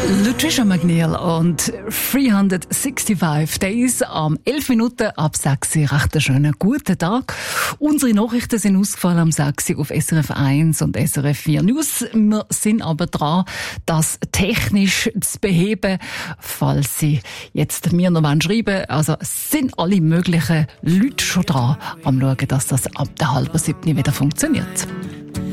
Lucia McNeil und 365 Days am 11 Minuten ab 6 Uhr. Recht einen schönen guten Tag. Unsere Nachrichten sind ausgefallen am 6 Uhr auf SRF 1 und SRF 4 News. Wir sind aber dran, das technisch zu beheben, falls Sie jetzt mir noch schreiben wollen. Also sind alle möglichen Leute schon dran am schauen, dass das ab der 6:30 wieder funktioniert.